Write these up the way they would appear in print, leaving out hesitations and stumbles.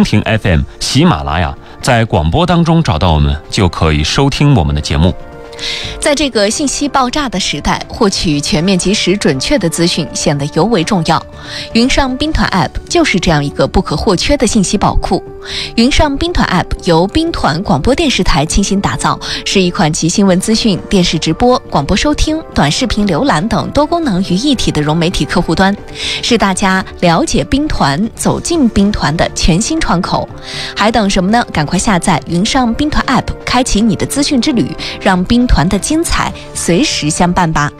蜻蜓 FM、喜马拉雅，在广播当中找到我们，就可以收听我们的节目。 在这个信息爆炸的时代，获取全面、及时、准确的资讯显得尤为重要。云上兵团 App 就是这样一个不可或缺的信息宝库。云上兵团 App 由兵团广播电视台倾心打造，是一款集新闻资讯、电视直播、广播收听、短视频浏览等多功能于一体的融媒体客户端，是大家了解兵团、走进兵团的全新窗口。还等什么呢？赶快下载云上兵团 App， 开启你的资讯之旅，让兵团的精彩随时相伴吧。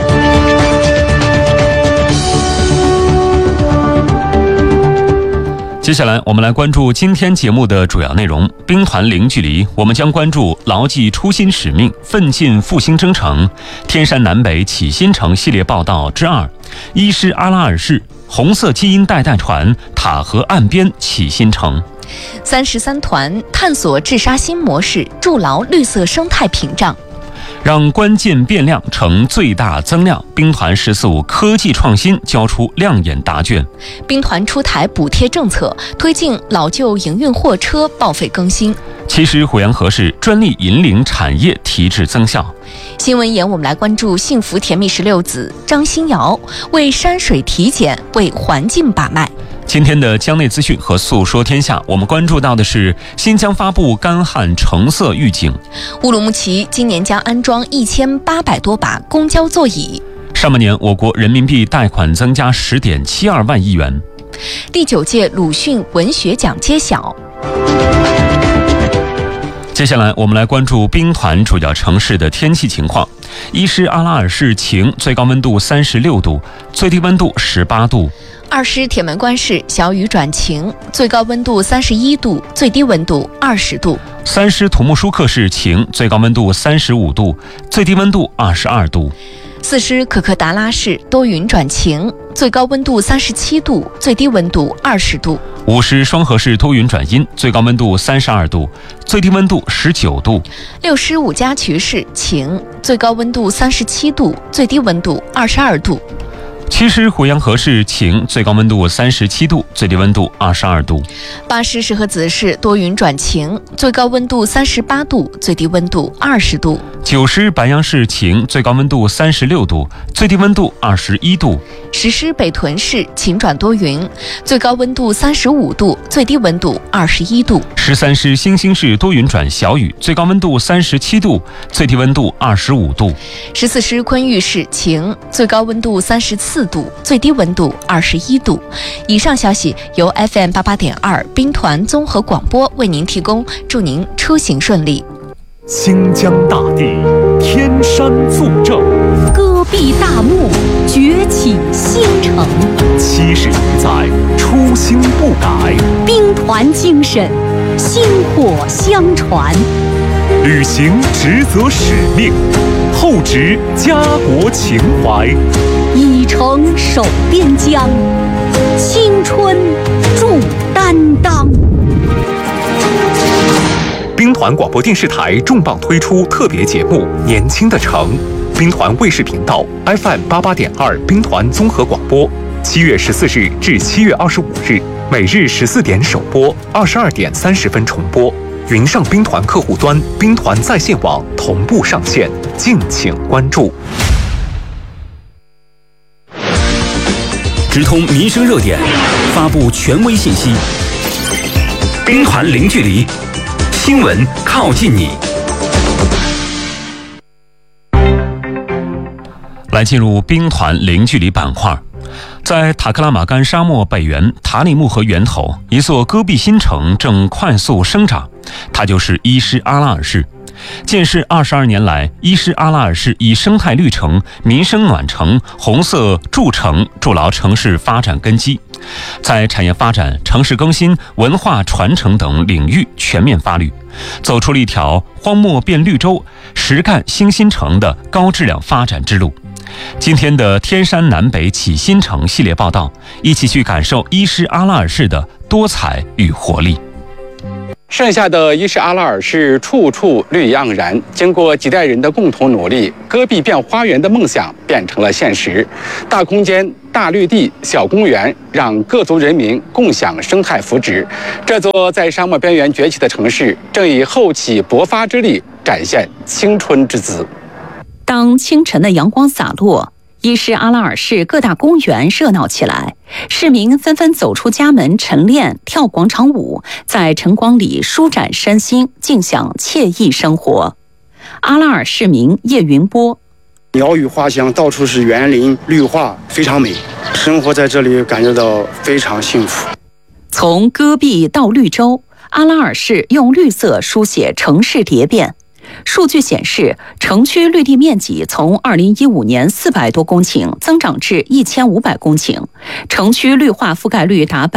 接下来我们来关注今天节目的主要内容。兵团零距离，我们将关注牢记初心使命，奋进复兴征程，天山南北启新城系列报道之2，伊施阿拉尔市红色基因代传，塔河岸边启新城。 33团探索治沙新模式，筑牢绿色生态屏障， 让关键变量成最大增量。兵团14.5科技创新交出亮眼答卷。 兵团出台补贴政策，推进老旧营运货车报废更新。 其实虎阳河市专利引领产业提质增效。 新闻眼我们来关注幸福甜蜜16子张新瑶为山水体检，为环境把脉。 今天的江内资讯和诉说天下，我们关注到的是新疆发布干旱橙色预警。 乌鲁木齐今年将安装1800多把公交座椅。 上半年我国人民币贷款增加10.72万亿元。 第9届鲁迅文学奖揭晓。 接下来我们来关注兵团主要城市的天气情况。伊施阿拉尔市晴，最高温度36度，最低温度18度。 二师铁门关市小雨转晴，最高温度31度，最低温度20度。 三师土木舒克市晴，最高温度35度，最低温度22度。 四师可可达拉市多云转晴，最高温度37度，最低温度20度。 五师双河市多云转阴，最高温度32度，最低温度19度。 六师五家渠市晴，最高温度37度，最低温度22度。 七师虎阳河市晴，最高温度37度，最低温度22度。 八师石河子市多云转晴，最高温度38度，最低温度20度。 九师白杨市晴，最高温度36度，最低温度21度。 十师北屯市晴转多云，最高温度35度，最低温度21度。 13师新兴市多云转小雨，最高温度37度，最低温度25度。 14师昆玉市晴，最高温度34度，最低温度21度。以上消息由 FM88.2 兵团综合广播为您提供，祝您出行顺利。 新疆大地，天山作证， 戈壁大漠，崛起新城。 70余载，初心不改， 兵团精神，薪火相传。 履行职责使命，厚植家国情怀， 以诚守边疆，青春铸担当。 兵团广播电视台重磅推出特别节目《年轻的城》，兵团卫视频道 FM88.2 兵团综合广播，7月14日至7月25日，每日14点首播，22点30分重播。云上兵团客户端、兵团在线网同步上线，敬请关注。 直通民生热点，发布权威信息。兵团零距离，新闻靠近你。 来进入兵团零距离板块。在塔克拉玛干沙漠北缘塔里木河源头，一座戈壁新城正快速生长，它就是伊施阿拉尔市。建市22年来，伊施阿拉尔市以生态绿城、民生暖城、红色筑城筑牢城市发展根基，在产业发展、城市更新、文化传承等领域全面发绿，走出了一条荒漠变绿洲、实干兴新城的高质量发展之路。今天的天山南北启新城系列报道，一起去感受伊施阿拉尔市的多彩与活力。 剩下的伊势阿拉尔市处处绿意盎然。经过几代人的共同努力，戈壁变花园的梦想变成了现实。大空间、大绿地、小公园，让各族人民共享生态福祉。这座在沙漠边缘崛起的城市，正以后起勃发之力展现青春之姿。 当清晨的阳光洒落，伊势阿拉尔市各大公园热闹起来，市民纷纷走出家门晨练、跳广场舞，在晨光里舒展身心，尽享惬意生活。阿拉尔市民叶云波： 鸟语花香，到处是园林绿化，非常美。生活在这里感觉到非常幸福。 从戈壁到绿洲，阿拉尔市用绿色书写城市蝶变。数据显示，城区绿地面积从2015年400多公顷增长至1500公顷，城区绿化覆盖率达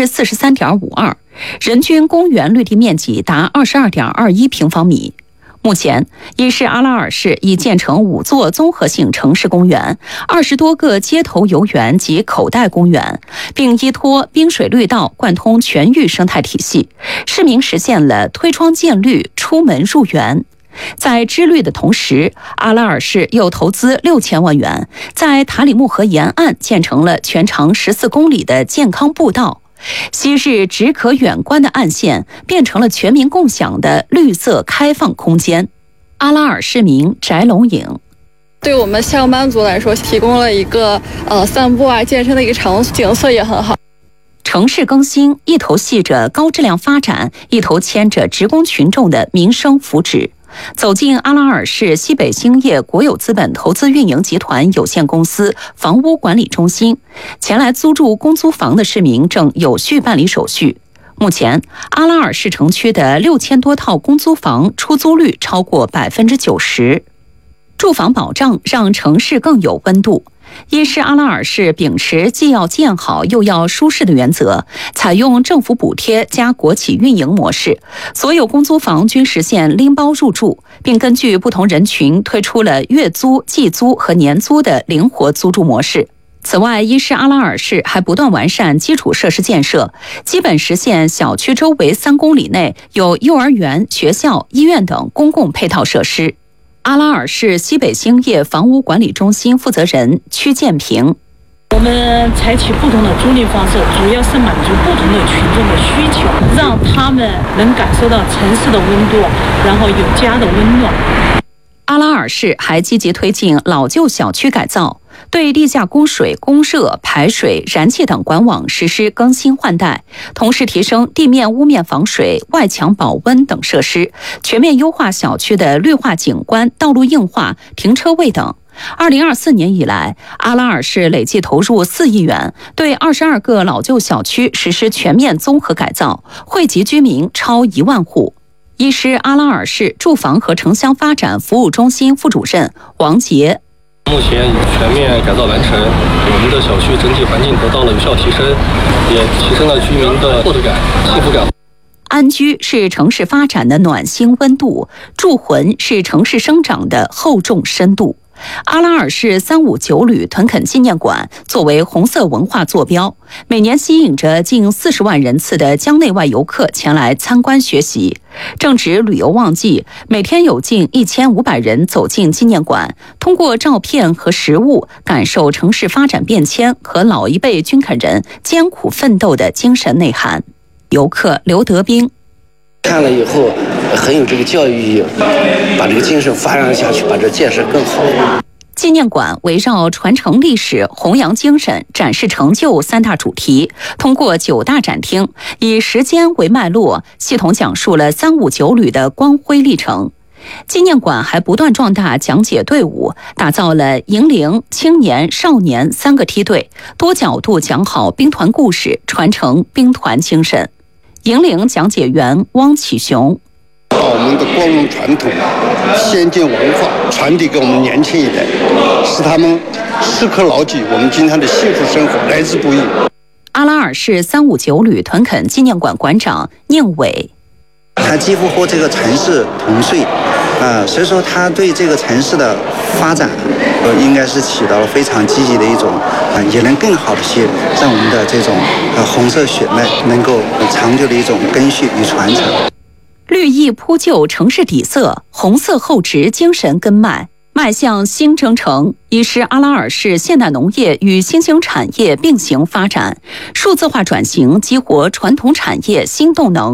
43.52%，人均公园绿地面积达22.21平方米。目前，伊势阿拉尔市已建成5座综合性城市公园，20多个街头游园及口袋公园，并依托滨水绿道贯通全域生态体系，市民实现了推窗见绿、出门入园。在支绿的同时，阿拉尔市又投资6000万元，在塔里木河沿岸建成了全长14公里的健康步道。昔日只可远观的岸线变成了全民共享的绿色开放空间。阿拉尔市民翟龙颖： 对我们上班族来说，提供了一个散步啊、健身的一个场所，景色也很好。 城市更新一头系着高质量发展，一头牵着职工群众的民生福祉。走进阿拉尔市西北兴业国有资本投资运营集团有限公司房屋管理中心，前来租住公租房的市民正有序办理手续。目前，阿拉尔市城区的6000多套公租房出租率超过90%。住房保障让城市更有温度。伊势阿拉尔市秉持既要建好又要舒适的原则，采用政府补贴加国企运营模式，所有公租房均实现拎包入住，并根据不同人群推出了月租、季租和年租的灵活租住模式。此外，伊势阿拉尔市还不断完善基础设施建设，基本实现小区周围3公里内有幼儿园、学校、医院等公共配套设施。阿拉尔市西北兴业房屋管理中心负责人曲建平： 我们采取不同的租赁方式，主要是满足不同的群众的需求，让他们能感受到城市的温度，然后有家的温暖。 阿拉尔市还积极推进老旧小区改造，对地下供水、供热、排水、燃气等管网实施更新换代，同时提升地面屋面防水、外墙保温等设施，全面优化小区的绿化景观、道路硬化、停车位等。2024年以来，阿拉尔市累计投入4亿元，对22个老旧小区实施全面综合改造，惠及居民超1万户。伊势阿拉尔市住房和城乡发展服务中心副主任王杰： 目前已全面改造完成，我们的小区整体环境得到了有效提升，也提升了居民的获得感、幸福感。 安居是城市发展的暖心温度，筑魂是城市生长的厚重深度。阿拉尔市359旅屯垦纪念馆作为红色文化坐标，每年吸引着近40万人次的疆内外游客前来参观学习。正值旅游旺季，每天有近1500人走进纪念馆，通过照片和实物感受城市发展变迁和老一辈军垦人艰苦奋斗的精神内涵。游客刘德斌： 看了以后很有这个教育意义，把这个精神发扬下去，把这建设更好。 纪念馆围绕传承历史、弘扬精神、展示成就3大主题，通过9大展厅，以时间为脉络，系统讲述了359旅的光辉历程。纪念馆还不断壮大讲解队伍，打造了银龄、青年、少年3个梯队，多角度讲好兵团故事，传承兵团精神。银龄讲解员汪启雄： 把我们的光荣传统、先进文化传递给我们年轻一代，使他们时刻牢记我们今天的幸福生活来之不易。 阿拉尔市359旅屯垦纪念馆馆长宁伟： 它几乎和这个城市同岁，所以说它对这个城市的发展，应该是起到了非常积极的一种，也能更好的去让我们的这种红色血脉能够长久的一种根续与传承。 绿意铺就城市底色，红色厚植精神根脉。迈向新征程，伊施阿拉尔市现代农业与新兴产业并行发展，数字化转型激活传统产业新动能。